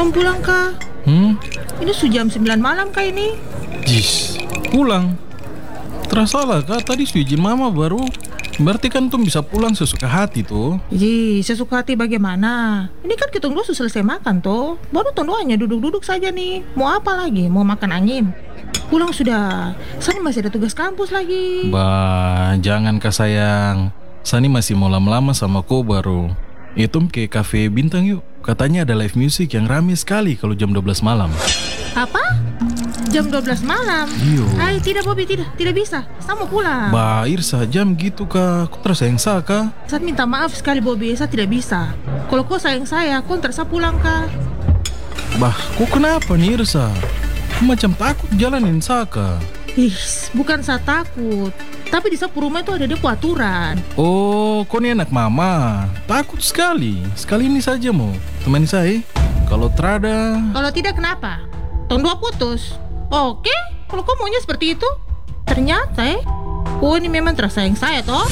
Belum pulang kah? Ini sudah jam 9 malam kah ini? Jis, pulang. Terasa lah kak, tadi su izin mama baru. Berarti kan tuh bisa pulang sesuka hati tuh. Sesuka hati bagaimana? Ini kan kita dua sudah selesai makan tuh. Baru tuh hanya duduk-duduk saja nih. Mau apa lagi? Mau makan angin? Pulang sudah. Sani masih ada tugas kampus lagi. Bah, jangan kak sayang. Sani masih mau lama-lama sama kau baru. Itu ke cafe bintang yuk. Katanya ada live music yang rame sekali kalau jam 12 malam. Apa? Jam 12 malam? Iyo. Hai, tidak Bobby, tidak bisa. Saya mau pulang. Bah, Irsa, jam gitu kak. Kau tersayang sa kak? Saya minta maaf sekali Bobby, saya tidak bisa. Kalau kau sayang saya, kau terasa pulang kah? Bah, kok kenapa nih Irsa? Kau macam takut jalanin sa kak. Bukan saya takut. Tapi di sapu rumah itu ada dia aturan. Oh, kau ini anak mama. Takut sekali. Sekali ini saja mau temani saya. Kalau terada. Kalau tidak kenapa? Tong dua putus. Oke, kalau kau maunya seperti itu. Ternyata kau ini memang tersayang saya toh.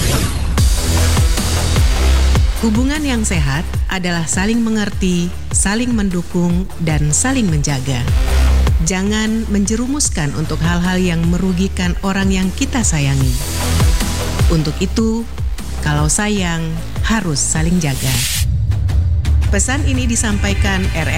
Hubungan yang sehat adalah saling mengerti, saling mendukung, dan saling menjaga. Jangan menjerumuskan untuk hal-hal yang merugikan orang yang kita sayangi. Untuk itu, kalau sayang, harus saling jaga. Pesan ini disampaikan